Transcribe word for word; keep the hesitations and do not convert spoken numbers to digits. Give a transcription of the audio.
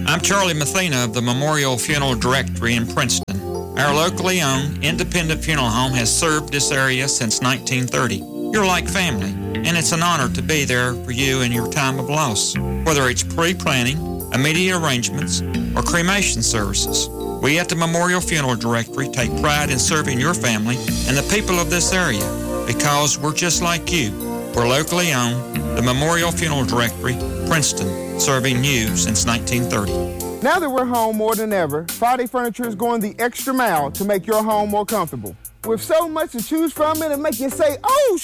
I'm Charlie Mathena of the Memorial Funeral Directory in Princeton. Our locally owned, independent funeral home has served this area since nineteen thirty. You're like family, and it's an honor to be there for you in your time of loss, whether it's pre-planning, immediate arrangements, or cremation services. We at the Memorial Funeral Directory take pride in serving your family and the people of this area because we're just like you. We're locally owned, the Memorial Funeral Directory, Princeton, serving you since nineteen thirty. Now that we're home more than ever, Friday Furniture is going the extra mile to make your home more comfortable. With so much to choose from, it'll make you say, oh,